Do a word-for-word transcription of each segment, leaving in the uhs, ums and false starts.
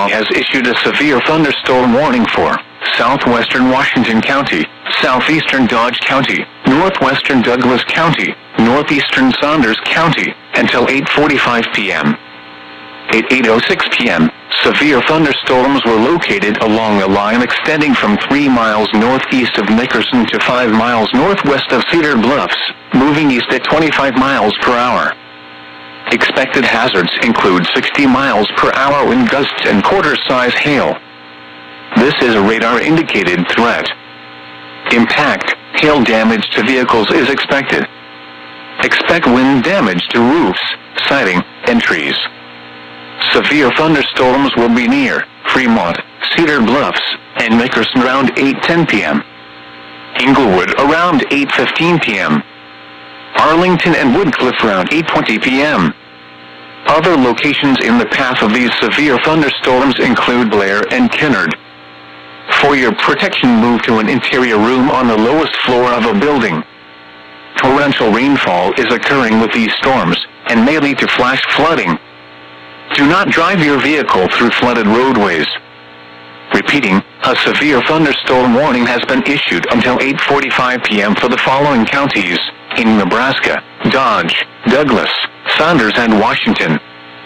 has issued a severe thunderstorm warning for southwestern Washington County, southeastern Dodge County, northwestern Douglas County, northeastern Saunders County, until eight forty-five p m At eight oh six p m, severe thunderstorms were located along a line extending from three miles northeast of Nickerson to five miles northwest of Cedar Bluffs, moving east at twenty-five miles per hour. Expected hazards include sixty miles per hour wind gusts and quarter-size hail. This is a radar-indicated threat. Impact, hail damage to vehicles is expected. Expect wind damage to roofs, siding, and trees. Severe thunderstorms will be near Fremont, Cedar Bluffs, and Nickerson around eight ten p m Inglewood around eight fifteen p m Arlington and Woodcliff around eight twenty p m Other locations in the path of these severe thunderstorms include Blair and Kennard. For your protection, move to an interior room on the lowest floor of a building. Torrential rainfall is occurring with these storms, and may lead to flash flooding. Do not drive your vehicle through flooded roadways. Repeating, a severe thunderstorm warning has been issued until eight forty-five p m for the following counties in Nebraska: Dodge, Douglas, Saunders, and Washington.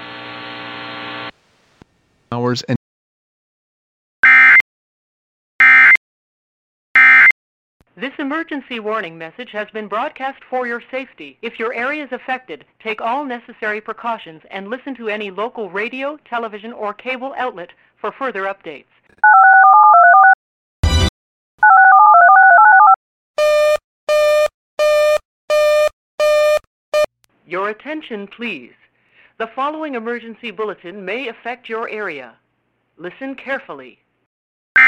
Hours and This emergency warning message has been broadcast for your safety. If your area is affected, take all necessary precautions and listen to any local radio, television, or cable outlet for further updates. Your attention, please. The following emergency bulletin may affect your area. Listen carefully.